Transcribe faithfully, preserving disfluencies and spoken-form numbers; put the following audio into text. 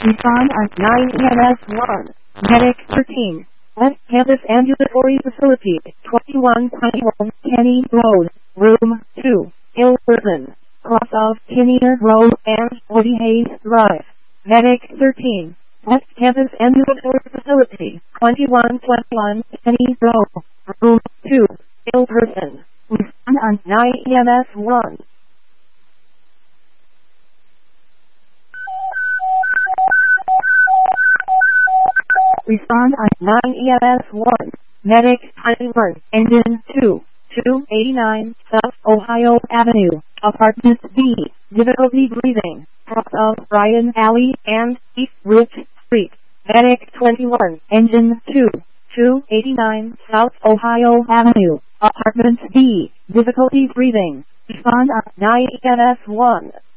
Respond on nine E M S one. Medic thirteen. West Campus Ambulatory Facility, twenty-one twenty-one Kenny Road, Room two, Hilton, cross of Kinnear Road and Woody Hayes Drive. Medic thirteen. West Campus Ambulatory Facility, twenty-one twenty-one Kenny Road, Room two, Hilton. Respond on nine E M S one. Respond on nine E M S one. Medic timer, engine two, two eighty-nine South Ohio Avenue, Apartment B, difficulty breathing, cross of Bryan Alley and East Rich Street. Medic twenty-one, engine two, two eighty-nine South Ohio Avenue, Apartment B, difficulty breathing. Respond on nine E M S one.